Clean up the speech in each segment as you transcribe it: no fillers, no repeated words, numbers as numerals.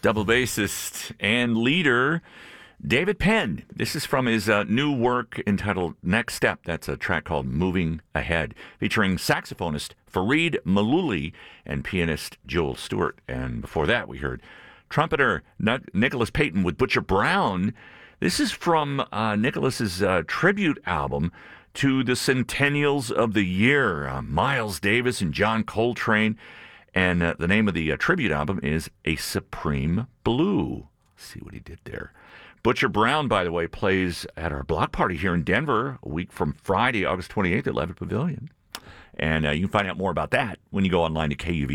double bassist and leader David Penn. This is from his new work entitled Next Step. That's a track called Moving Ahead, featuring saxophonist Fareed Malouli and pianist Joel Stewart. And before that, we heard trumpeter Nicholas Payton with Butcher Brown. This is from Nicholas's tribute album to the Centennials of the Year, Miles Davis and John Coltrane. And the name of the tribute album is A Supreme Blue. Let's see what he did there. Butcher Brown, by the way, plays at our block party here in Denver a week from Friday, August 28th at Levitt Pavilion. And you can find out more about that when you go online to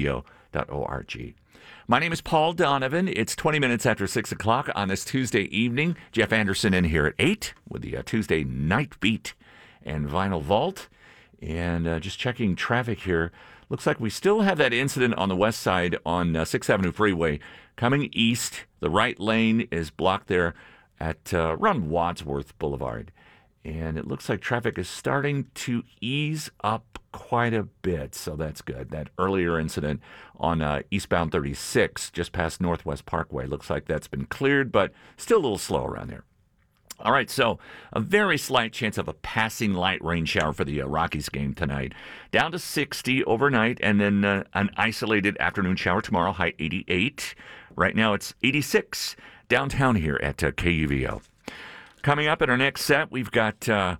kuvo.org. My name is Paul Donovan. It's 20 minutes after 6 o'clock on this Tuesday evening. Jeff Anderson in here at 8 with the Tuesday Night Beat and Vinyl Vault. And just checking traffic here. Looks like we still have that incident on the west side on 6th Avenue Freeway. Coming east, the right lane is blocked there at around Wadsworth Boulevard. And it looks like traffic is starting to ease up quite a bit, so that's good. That earlier incident on eastbound 36, just past Northwest Parkway, looks like that's been cleared, but still a little slow around there. All right, so a very slight chance of a passing light rain shower for the Rockies game tonight. Down to 60 overnight, and then an isolated afternoon shower tomorrow, high 88. Right now it's 86 downtown here at KUVO. Coming up in our next set, we've got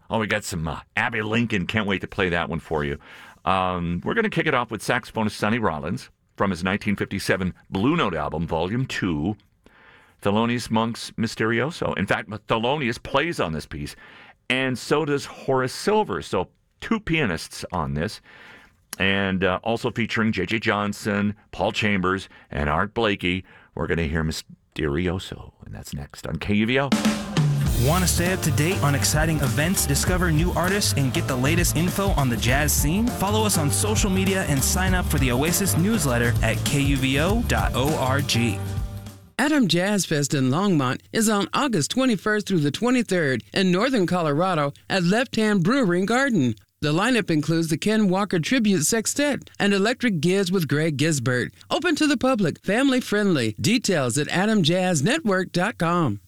some Abbey Lincoln. Can't wait to play that one for you. We're going to kick it off with saxophonist Sonny Rollins from his 1957 Blue Note album, Volume 2. Thelonious Monk's Mysterioso. In fact, Thelonious plays on this piece, and so does Horace Silver. So two pianists on this, and also featuring J.J. Johnson, Paul Chambers, and Art Blakey. We're going to hear Mysterioso, and that's next on KUVO. Want to stay up to date on exciting events, discover new artists, and get the latest info on the jazz scene? Follow us on social media and sign up for the Oasis newsletter at kuvo.org. Adam Jazz Fest in Longmont is on August 21st through the 23rd in northern Colorado at Left Hand Brewery and Garden. The lineup includes the Ken Walker Tribute Sextet and Electric Giz with Greg Gisbert. Open to the public, family friendly. Details at adamjazznetwork.com.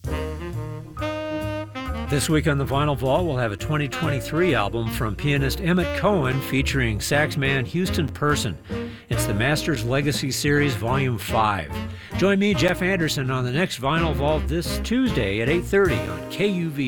This week on the Vinyl Vault, we'll have a 2023 album from pianist Emmett Cohen featuring saxman Houston Person. It's the Masters Legacy Series Volume 5. Join me, Jeff Anderson, on the next Vinyl Vault this Tuesday at 8:30 on KUV.